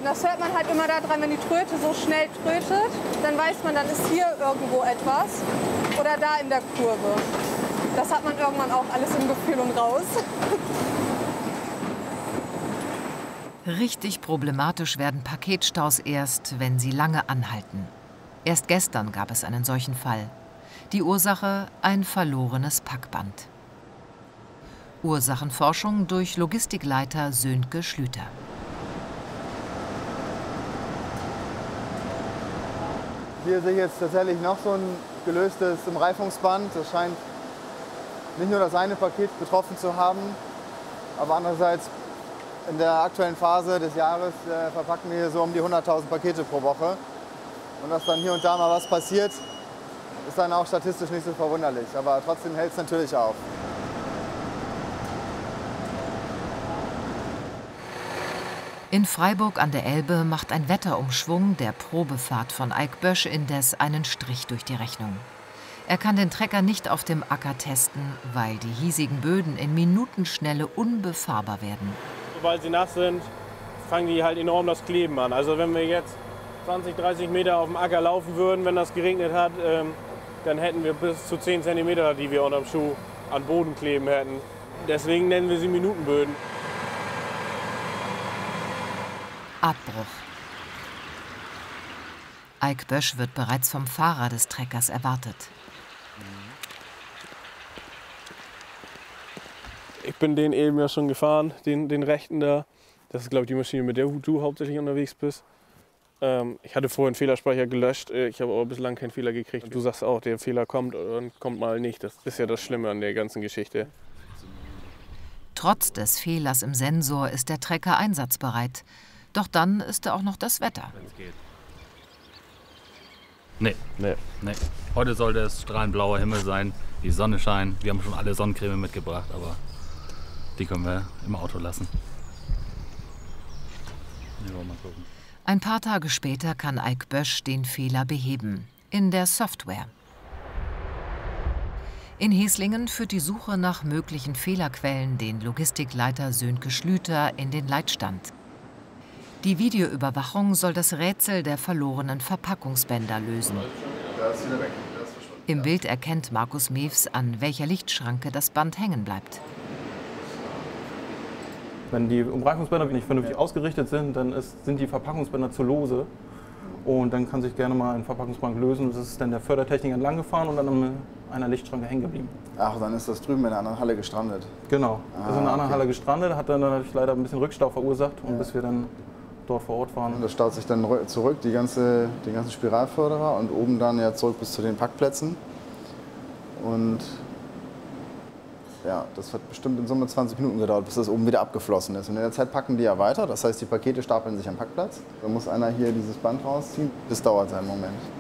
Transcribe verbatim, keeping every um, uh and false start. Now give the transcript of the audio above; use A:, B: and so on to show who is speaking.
A: das hört man halt immer daran, wenn die Tröte so schnell trötet, dann weiß man, dann ist hier irgendwo etwas oder da in der Kurve. Das hat man irgendwann auch alles im Gefühl und raus.
B: Richtig problematisch werden Paketstaus erst, wenn sie lange anhalten. Erst gestern gab es einen solchen Fall. Die Ursache: ein verlorenes Packband. Ursachenforschung durch Logistikleiter Sönke Schlüter.
C: Hier sehe ich jetzt tatsächlich noch so ein gelöstes Reifungsband. Das scheint nicht nur das eine Paket betroffen zu haben, aber andererseits in der aktuellen Phase des Jahres äh, verpacken wir hier so um die hunderttausend Pakete pro Woche. Und dass dann hier und da mal was passiert, ist dann auch statistisch nicht so verwunderlich. Aber trotzdem hält es natürlich auf.
B: In Freiburg an der Elbe macht ein Wetterumschwung der Probefahrt von Eik Bösch indes einen Strich durch die Rechnung. Er kann den Trecker nicht auf dem Acker testen, weil die hiesigen Böden in Minutenschnelle unbefahrbar werden.
D: Sobald sie nass sind, fangen die halt enorm das Kleben an. Also wenn wir jetzt zwanzig, dreißig Meter auf dem Acker laufen würden, wenn das geregnet hat, ähm, dann hätten wir bis zu zehn Zentimeter, die wir unterm Schuh an Boden kleben hätten. Deswegen nennen wir sie Minutenböden.
B: Abbruch. Eik Bösch wird bereits vom Fahrer des Treckers erwartet.
D: Ich bin den eben ja schon gefahren, den, den rechten da. Das ist, glaube ich, die Maschine, mit der du hauptsächlich unterwegs bist. Ähm, ich hatte vorhin einen Fehlerspeicher gelöscht, ich habe aber bislang keinen Fehler gekriegt. Du sagst auch, der Fehler kommt und kommt mal nicht. Das ist ja das Schlimme an der ganzen Geschichte.
B: Trotz des Fehlers im Sensor ist der Trecker einsatzbereit. Doch dann ist da auch noch das Wetter.
E: Nee, nee, nee. Heute sollte es strahlend blauer Himmel sein, die Sonne scheint. Wir haben schon alle Sonnencreme mitgebracht, aber die können wir im Auto lassen. Ja, mal gucken.
B: Ein paar Tage später kann Eik Bösch den Fehler beheben. In der Software. In Heslingen führt die Suche nach möglichen Fehlerquellen den Logistikleiter Sönke Schlüter in den Leitstand. Die Videoüberwachung soll das Rätsel der verlorenen Verpackungsbänder lösen. Im Bild erkennt Markus Mews, an welcher Lichtschranke das Band hängen bleibt.
F: Wenn die Umreichungsbänder nicht vernünftig ausgerichtet sind, dann ist, sind die Verpackungsbänder zu lose. Und dann kann sich gerne mal ein Verpackungsband lösen. Das ist dann der Fördertechnik entlang gefahren und dann an einer Lichtschranke hängen geblieben.
C: Ach, dann ist das drüben in einer anderen Halle gestrandet.
F: Genau, das
C: ah,
F: ist in einer anderen
C: okay.
F: Halle gestrandet, hat dann natürlich leider ein bisschen Rückstau verursacht, und ja. bis wir dann dort vor Ort waren.
C: Und das staut sich dann zurück, die ganze, die ganzen Spiralförderer, und oben dann ja zurück bis zu den Packplätzen. Und ja, das hat bestimmt in Summe zwanzig Minuten gedauert, bis das oben wieder abgeflossen ist. Und in der Zeit packen die ja weiter, das heißt, die Pakete stapeln sich am Packplatz. Da muss einer hier dieses Band rausziehen. Das dauert seinen Moment.